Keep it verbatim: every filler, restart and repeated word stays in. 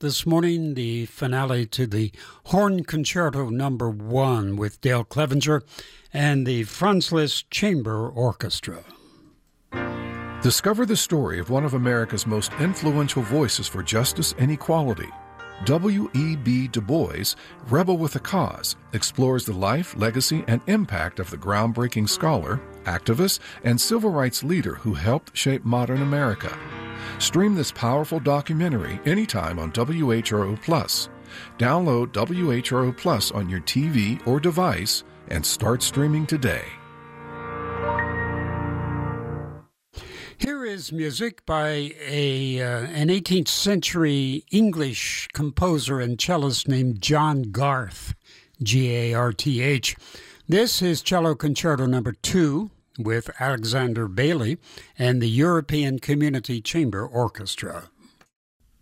this morning, the finale to the Horn Concerto Number One with Dale Clevenger and the Franz Liszt Chamber Orchestra. Discover the story of one of America's most influential voices for justice and equality. W E B Du Bois, Rebel with a Cause, explores the life, legacy, and impact of the groundbreaking scholar, activist, and civil rights leader who helped shape modern America. Stream this powerful documentary anytime on W H R O Plus. Download W H R O Plus on your T V or device and start streaming today. Here is music by a uh, an eighteenth century English composer and cellist named John Garth, G A R T H. This is Cello Concerto Number Two with Alexander Bailey and the European Community Chamber Orchestra.